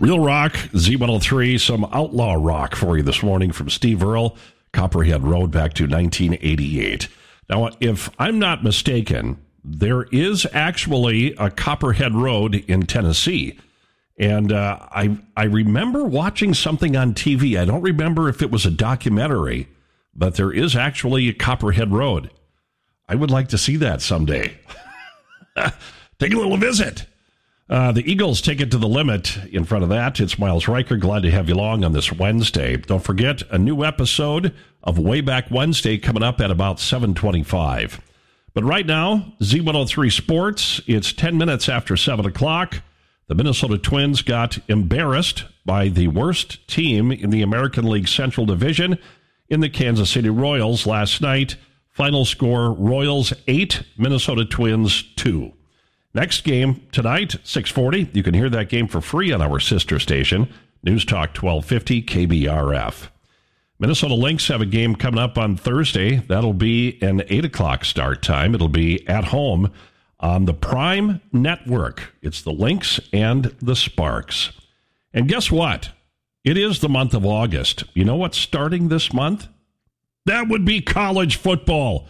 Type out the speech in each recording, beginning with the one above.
Real Rock, Z103, some outlaw rock for you this morning from Steve Earle, Copperhead Road back to 1988. Now, if I'm not mistaken, there is actually a Copperhead Road in Tennessee. And I remember watching something on TV. I don't remember if it was a documentary, but there is actually a Copperhead Road. I would like to see that someday. Take a little visit. The Eagles take it to the limit. In front of that, it's Miles Riker. Glad to have you along on this Wednesday. Don't forget, a new episode of Way Back Wednesday coming up at about 7:25. But right now, Z103 Sports, it's 10 minutes after 7 o'clock. The Minnesota Twins got embarrassed by the worst team in the American League Central Division in the Kansas City Royals last night. Final score, Royals 8, Minnesota Twins 2. Next game tonight, 6:40. You can hear that game for free on our sister station, News Talk 1250 KBRF. Minnesota Lynx have a game coming up on Thursday. That'll be an 8 o'clock start time. It'll be at home on the Prime Network. It's the Lynx and the Sparks. And guess what? It is the month of August. You know what's starting this month? That would be college football.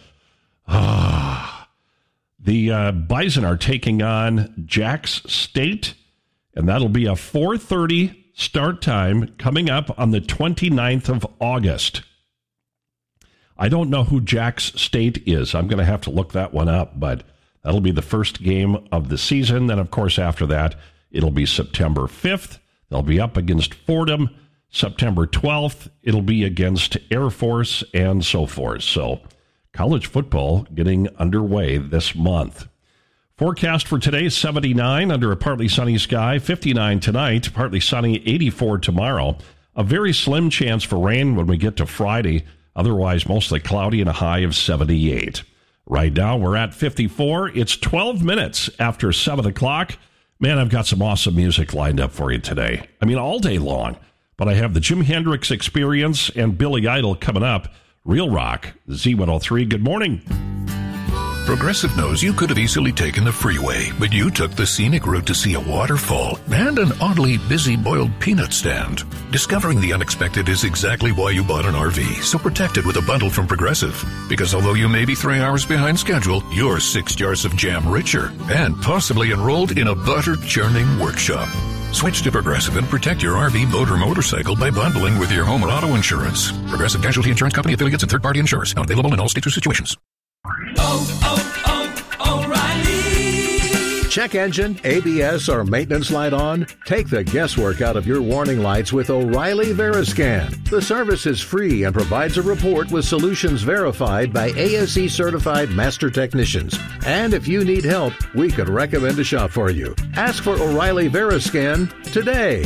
The Bison are taking on Jax State, and that'll be a 4:30 start time coming up on the 29th of August. I don't know who Jax State is. I'm going to have to look that one up, but that'll be the first game of the season. Then, of course, after that, it'll be September 5th. They'll be up against Fordham. September 12th, it'll be against Air Force and so forth. So college football getting underway this month. Forecast for today, 79 under a partly sunny sky, 59 tonight, partly sunny, 84 tomorrow. A very slim chance for rain when we get to Friday, otherwise mostly cloudy and a high of 78. Right now we're at 54. It's 12 minutes after 7 o'clock. Man, I've got some awesome music lined up for you today. I mean, all day long. But I have the Jimi Hendrix Experience and Billy Idol coming up. Real Rock, Z103. Good morning. Progressive knows you could have easily taken the freeway, but you took the scenic route to see a waterfall and an oddly busy boiled peanut stand. Discovering the unexpected is exactly why you bought an RV, so protect it with a bundle from Progressive. Because although you may be 3 hours behind schedule, you're 6 jars of jam richer and possibly enrolled in a butter-churning workshop. Switch to Progressive and protect your RV, boat, or motorcycle by bundling with your home or auto insurance. Progressive Casualty Insurance Company, affiliates, and third-party insurers. Not available in all states or situations. O'Reilly. Check engine, ABS, or maintenance light on? Take the guesswork out of your warning lights with O'Reilly Veriscan. The service is free and provides a report with solutions verified by ASE-certified master technicians. And if you need help, we could recommend a shop for you. Ask for O'Reilly Veriscan today.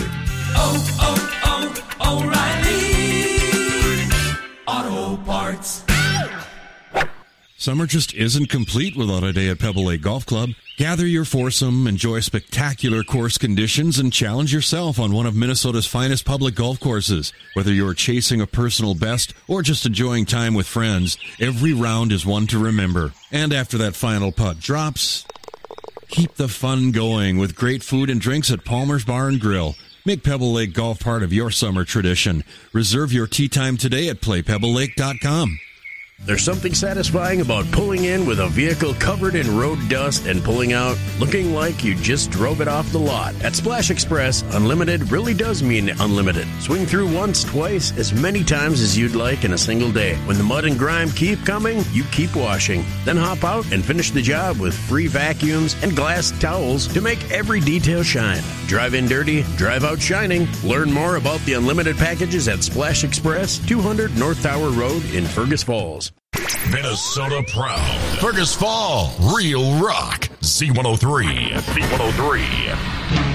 O'Reilly Auto Parts. Summer just isn't complete without a day at Pebble Lake Golf Club. Gather your foursome, enjoy spectacular course conditions, and challenge yourself on one of Minnesota's finest public golf courses. Whether you're chasing a personal best or just enjoying time with friends, every round is one to remember. And after that final putt drops, keep the fun going with great food and drinks at Palmer's Bar and Grill. Make Pebble Lake Golf part of your summer tradition. Reserve your tee time today at playpebblelake.com. There's something satisfying about pulling in with a vehicle covered in road dust and pulling out looking like you just drove it off the lot. At Splash Express, unlimited really does mean unlimited. Swing through once, twice, as many times as you'd like in a single day. When the mud and grime keep coming, you keep washing. Then hop out and finish the job with free vacuums and glass towels to make every detail shine. Drive in dirty, drive out shining. Learn more about the unlimited packages at Splash Express, 200 North Tower Road in Fergus Falls. Minnesota proud. Fergus Fall, Real Rock, Z103.